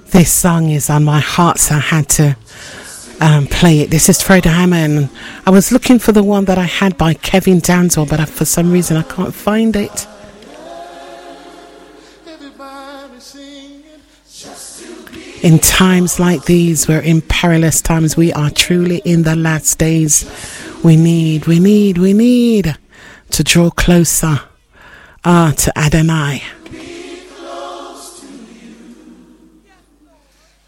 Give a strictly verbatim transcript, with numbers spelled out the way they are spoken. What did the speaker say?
This song is on my heart, so I had to um, play it. This is Fred Hammond. I was looking for the one that I had by Kevin Danzel, but I, for some reason I can't find it. In times like these, we're in perilous times. We are truly in the last days. We need, we need, we need to draw closer uh, to Adonai.